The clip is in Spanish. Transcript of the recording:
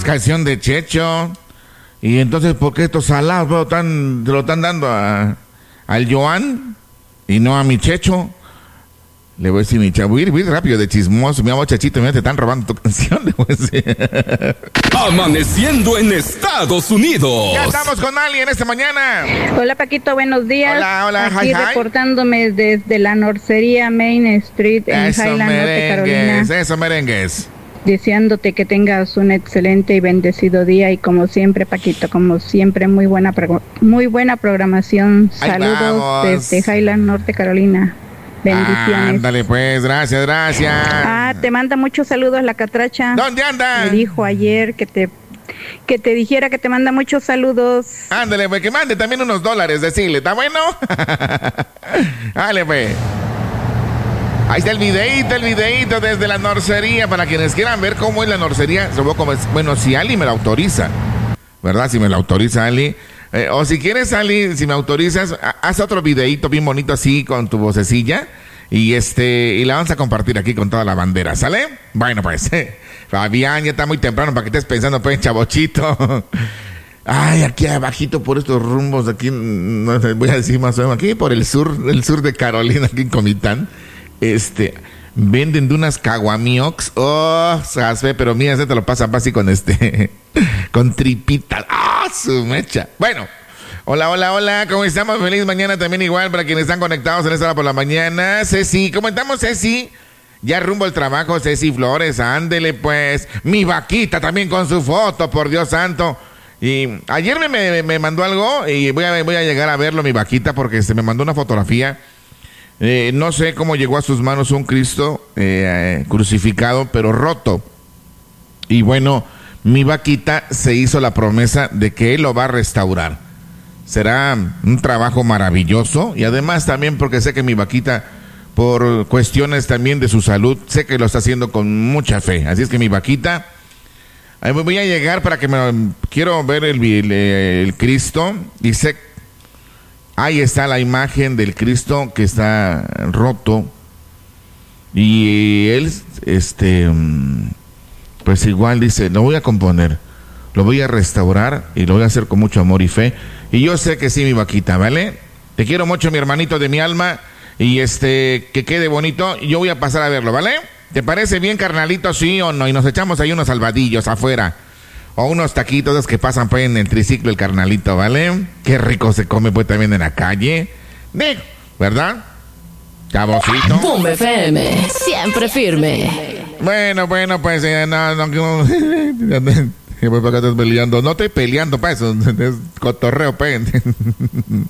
es canción de Checho. Y entonces, ¿por qué estos salados se lo están dando al Joan y no a mi Checho? Le voy a decir, mi chavo, voy a ir rápido de chismoso. Mi amor, Chachito, mira, te están robando tu canción. Le voy a decir. Amaneciendo en Estados Unidos. Ya estamos con alguien esta mañana. Hola, Paquito, buenos días. Hola, aquí hi. reportándome desde la Norcería Main Street en Highland, Norte Carolina. Eso, merengues. Deseándote que tengas un excelente y bendecido día y como siempre, Paquito, como siempre, muy buena programación. Saludos desde Highland, Norte Carolina. Bendiciones. Ándale, pues, gracias. Te manda muchos saludos la Catracha. ¿Dónde anda? Me dijo ayer que te dijera que te manda muchos saludos. Ándale, pues, que mande también unos $, decirle, ¿está bueno? Dale, pues. Ahí está el videíto desde la Norcería, para quienes quieran ver cómo es la Norcería. Bueno, si Ali me la autoriza, ¿verdad? Si me la autoriza Ali. O si quieres, Ali, si me autorizas, haz otro videíto bien bonito así con tu vocecilla y la vamos a compartir aquí con toda la bandera, ¿sale? Bueno, pues, Fabián, ya está muy temprano para que estés pensando, pues, chavochito. Ay, aquí abajito por estos rumbos, aquí, no sé, voy a decir más o menos, aquí por el sur de Carolina, aquí en Comitán, venden de unas caguamiox, pero mira, se te lo pasa así con con tripita, su mecha. Bueno, hola, ¿cómo estamos? Feliz mañana también igual para quienes están conectados en esta hora por la mañana. Ceci, ¿cómo estamos, Ceci? Ya rumbo al trabajo, Ceci Flores, ándele pues. Mi vaquita también con su foto, por Dios santo. Y ayer me mandó algo y voy a llegar a verlo, mi vaquita, porque se me mandó una fotografía. No sé cómo llegó a sus manos un Cristo crucificado, pero roto. Y bueno, mi vaquita se hizo la promesa de que él lo va a restaurar. Será un trabajo maravilloso y además también porque sé que mi vaquita, por cuestiones también de su salud, sé que lo está haciendo con mucha fe. Así es que mi vaquita, voy a llegar para que quiero ver el Cristo y sé. Ahí está la imagen del Cristo que está roto y él, pues igual dice, lo voy a componer, lo voy a restaurar y lo voy a hacer con mucho amor y fe. Y yo sé que sí, mi vaquita, ¿vale? Te quiero mucho, mi hermanito de mi alma, y que quede bonito. Yo voy a pasar a verlo, ¿vale? ¿Te parece bien, carnalito, sí o no? Y nos echamos ahí unos salvadillos afuera. O unos taquitos que pasan pues en el triciclo, el carnalito, ¿vale? Qué rico se come pues también en la calle. ¿Verdad? Cabocito. Boom FM, siempre firme. Bueno, pues no. Voy para acá, estás peleando. No estoy peleando, pues, es cotorreo, pues.